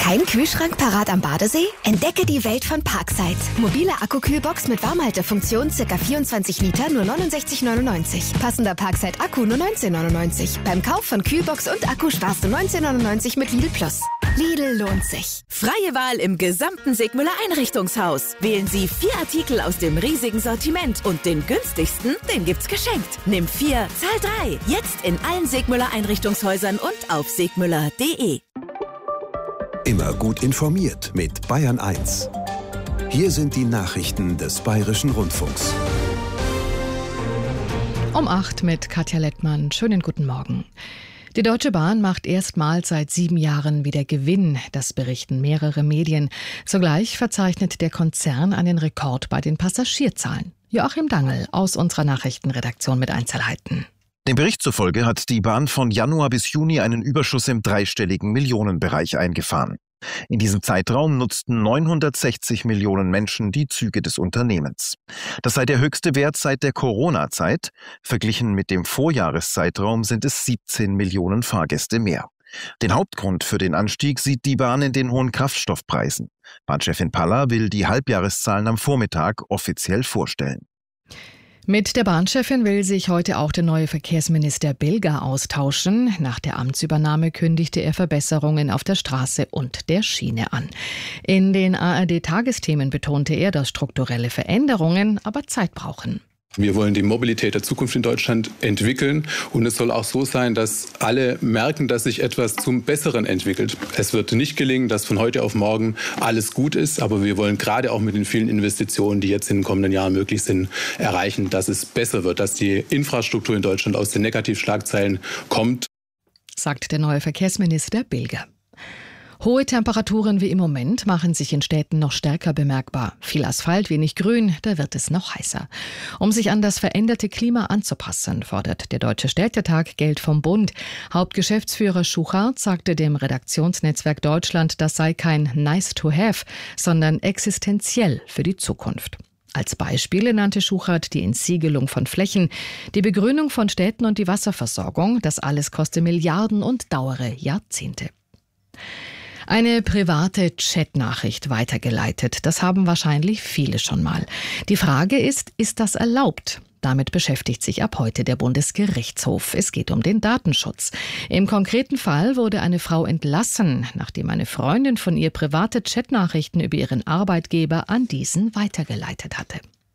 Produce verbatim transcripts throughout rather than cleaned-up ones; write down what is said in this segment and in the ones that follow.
Kein Kühlschrank parat am Badesee? Entdecke die Welt von Parkside. Mobile Akkukühlbox mit Warmhaltefunktion, ca. vierundzwanzig Liter, nur neunundsechzig neunundneunzig. Passender Parkside Akku nur neunzehn neunundneunzig. Beim Kauf von Kühlbox und Akku sparst du neunzehn neunundneunzig mit Lidl Plus. Lidl lohnt sich. Freie Wahl im gesamten Sigmüller Einrichtungshaus. Wählen Sie vier Artikel aus dem riesigen Sortiment und den günstigsten, den gibt's geschenkt. Nimm vier, zahl drei. Jetzt in allen Sigmüller Einrichtungshäusern und auf sigmüller punkt de. Immer gut informiert mit Bayern eins. Hier sind die Nachrichten des Bayerischen Rundfunks. Um acht mit Katja Lettmann. Schönen guten Morgen. Die Deutsche Bahn macht erstmals seit sieben Jahren wieder Gewinn. Das berichten mehrere Medien. Zugleich verzeichnet der Konzern einen Rekord bei den Passagierzahlen. Joachim Dangl aus unserer Nachrichtenredaktion mit Einzelheiten. Dem Bericht zufolge hat die Bahn von Januar bis Juni einen Überschuss im dreistelligen Millionenbereich eingefahren. In diesem Zeitraum nutzten neunhundertsechzig Millionen Menschen die Züge des Unternehmens. Das sei der höchste Wert seit der Corona-Zeit. Verglichen mit dem Vorjahreszeitraum sind es siebzehn Millionen Fahrgäste mehr. Den Hauptgrund für den Anstieg sieht die Bahn in den hohen Kraftstoffpreisen. Bahnchefin Palla will die Halbjahreszahlen am Vormittag offiziell vorstellen. Mit der Bahnchefin will sich heute auch der neue Verkehrsminister Bilger austauschen. Nach der Amtsübernahme kündigte er Verbesserungen auf der Straße und der Schiene an. In den A R D-Tagesthemen betonte er, dass strukturelle Veränderungen aber Zeit brauchen. Wir wollen die Mobilität der Zukunft in Deutschland entwickeln und es soll auch so sein, dass alle merken, dass sich etwas zum Besseren entwickelt. Es wird nicht gelingen, dass von heute auf morgen alles gut ist, aber wir wollen gerade auch mit den vielen Investitionen, die jetzt in den kommenden Jahren möglich sind, erreichen, dass es besser wird, dass die Infrastruktur in Deutschland aus den Negativschlagzeilen kommt, sagt der neue Verkehrsminister Bilger. Hohe Temperaturen wie im Moment machen sich in Städten noch stärker bemerkbar. Viel Asphalt, wenig Grün, da wird es noch heißer. Um sich an das veränderte Klima anzupassen, fordert der Deutsche Städtetag Geld vom Bund. Hauptgeschäftsführer Schuchart sagte dem Redaktionsnetzwerk Deutschland, das sei kein nice to have, sondern existenziell für die Zukunft. Als Beispiele nannte Schuchart die Entsiegelung von Flächen, die Begrünung von Städten und die Wasserversorgung. Das alles koste Milliarden und dauere Jahrzehnte. Eine private Chatnachricht weitergeleitet. Das haben wahrscheinlich viele schon mal. Die Frage ist, ist das erlaubt? Damit beschäftigt sich ab heute der Bundesgerichtshof. Es geht um den Datenschutz. Im konkreten Fall wurde eine Frau entlassen, nachdem eine Freundin von ihr private Chatnachrichten über ihren Arbeitgeber an diesen weitergeleitet hatte.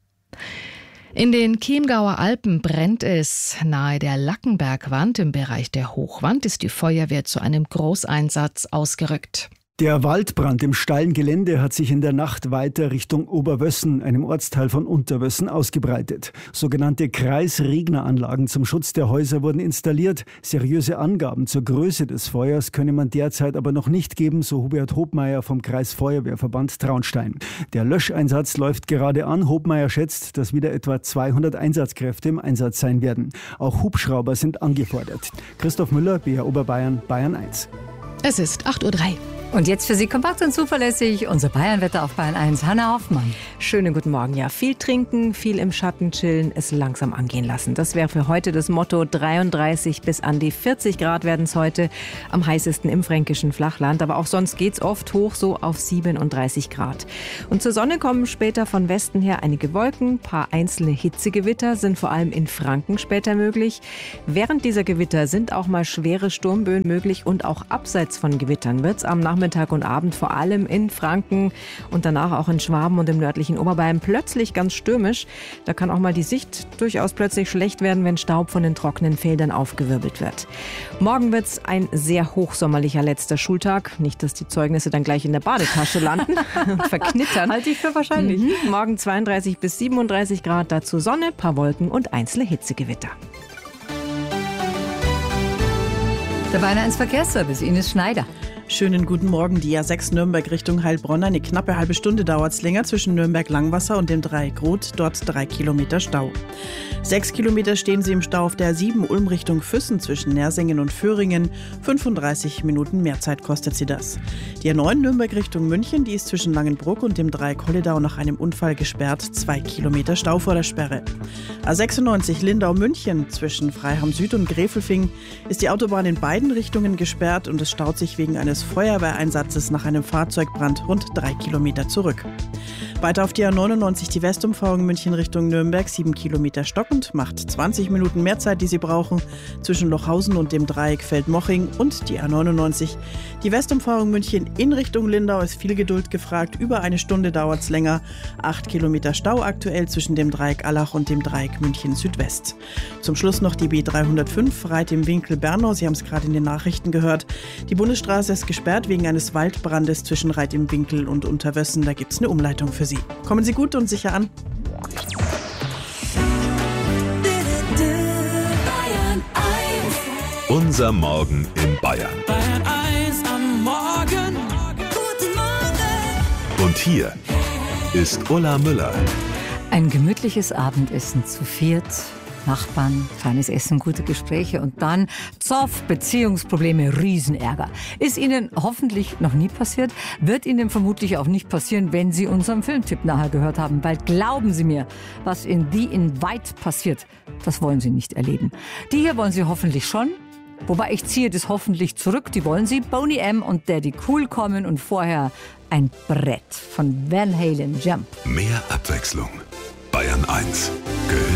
In den Chiemgauer Alpen brennt es. Nahe der Lackenbergwand im Bereich der Hochwand ist die Feuerwehr zu einem Großeinsatz ausgerückt. Der Waldbrand im steilen Gelände hat sich in der Nacht weiter Richtung Oberwössen, einem Ortsteil von Unterwössen, ausgebreitet. Sogenannte Kreisregneranlagen zum Schutz der Häuser wurden installiert. Seriöse Angaben zur Größe des Feuers könne man derzeit aber noch nicht geben, so Hubert Hobmeier vom Kreisfeuerwehrverband Traunstein. Der Löscheinsatz läuft gerade an. Hobmeier schätzt, dass wieder etwa zweihundert Einsatzkräfte im Einsatz sein werden. Auch Hubschrauber sind angefordert. Christoph Müller, B R Oberbayern, Bayern eins. Es ist acht Uhr drei. Und jetzt für Sie kompakt und zuverlässig unser Bayernwetter auf Bayern eins. Hanna Hoffmann. Schönen guten Morgen. Ja, viel trinken, viel im Schatten chillen, es langsam angehen lassen. Das wäre für heute das Motto. dreiunddreißig bis an die vierzig Grad werden es heute, am heißesten im fränkischen Flachland. Aber auch sonst geht's oft hoch, so auf siebenunddreißig Grad. Und zur Sonne kommen später von Westen her einige Wolken. Ein paar einzelne Hitzegewitter sind vor allem in Franken später möglich. Während dieser Gewitter sind auch mal schwere Sturmböen möglich und auch abseits von Gewittern wird es am Nachmittag und Abend vor allem in Franken und danach auch in Schwaben und im nördlichen Oberbayern plötzlich ganz stürmisch. Da kann auch mal die Sicht durchaus plötzlich schlecht werden, wenn Staub von den trockenen Feldern aufgewirbelt wird. Morgen wird es ein sehr hochsommerlicher letzter Schultag. Nicht, dass die Zeugnisse dann gleich in der Badetasche landen und verknittern. Halte ich für wahrscheinlich. Mhm. Morgen zweiunddreißig bis siebenunddreißig Grad, dazu Sonne, paar Wolken und einzelne Hitzegewitter. Der Bayern eins Verkehrsservice, Ines Schneider. Schönen guten Morgen. Die A sechs Nürnberg Richtung Heilbronn. Eine knappe halbe Stunde dauert es länger zwischen Nürnberg-Langwasser und dem Dreieck Rot. Dort drei Kilometer Stau. Sechs Kilometer stehen Sie im Stau auf der A sieben Ulm Richtung Füssen zwischen Nersingen und Föhringen. fünfunddreißig Minuten mehr Zeit kostet sie das. Die A neun Nürnberg Richtung München, die ist zwischen Langenbruck und dem Dreieck Holledau nach einem Unfall gesperrt. Zwei Kilometer Stau vor der Sperre. A sechsundneunzig Lindau-München zwischen Freiham Süd und Gräfelfing ist die Autobahn in beiden Richtungen gesperrt und es staut sich wegen eines eines Feuerwehreinsatzes nach einem Fahrzeugbrand rund drei Kilometer zurück. Weiter auf die A neunundneunzig die Westumfahrung München Richtung Nürnberg, sieben Kilometer stockend, macht zwanzig Minuten mehr Zeit, die Sie brauchen, zwischen Lochhausen und dem Dreieck Feldmoching. Und die A neunundneunzig, die Westumfahrung München in Richtung Lindau, ist viel Geduld gefragt, über eine Stunde dauert es länger, acht Kilometer Stau aktuell zwischen dem Dreieck Allach und dem Dreieck München Südwest. Zum Schluss noch die B dreihundertfünf, Reit im Winkel Bernau, Sie haben es gerade in den Nachrichten gehört. Die Bundesstraße ist gesperrt wegen eines Waldbrandes zwischen Reit im Winkel und Unterwössen, da gibt es eine Umleitung für Sie. Kommen Sie gut und sicher an. Unser Morgen in Bayern. Bayern eins am Morgen. Guten Morgen. Und hier ist Ulla Müller. Ein gemütliches Abendessen zu viert. Nachbarn, feines Essen, gute Gespräche und dann Zoff, Beziehungsprobleme, Riesenärger. Ist Ihnen hoffentlich noch nie passiert, wird Ihnen vermutlich auch nicht passieren, wenn Sie unseren Filmtipp nachher gehört haben, weil glauben Sie mir, was in The Invite passiert, das wollen Sie nicht erleben. Die hier wollen Sie hoffentlich schon, wobei ich ziehe das hoffentlich zurück, die wollen Sie, Boney M. und Daddy Cool kommen und vorher ein Brett von Van Halen, Jump. Mehr Abwechslung. Bayern eins. Gehört